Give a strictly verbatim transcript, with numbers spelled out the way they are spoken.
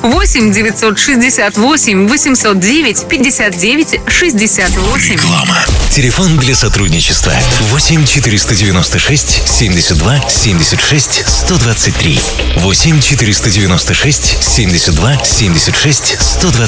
восемь девятьсот шестьдесят восемь восемьсот девять пятьдесят девять шестьдесят восемь. Реклама. Телефон для сотрудничества восемь четыреста девяносто шесть семьдесят два семьдесят шесть сто двадцать три. восемь четыреста девяносто шесть семьдесят два семьдесят шесть сто двадцать три.